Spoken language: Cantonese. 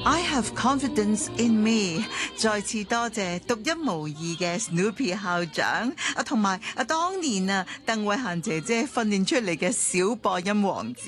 I have confidence in me。再次多謝獨一無二嘅 Snoopy 校長同埋當年鄧慧嫻姐姐訓練出嚟嘅小播音王子。